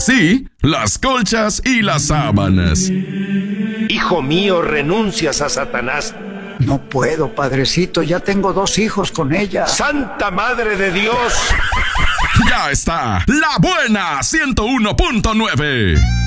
sí, las colchas y las sábanas. Hijo mío, renuncias a Satanás. No puedo, padrecito, ya tengo 2 hijos con ella. ¡Santa Madre de Dios! Ya está, La Buena 101.9.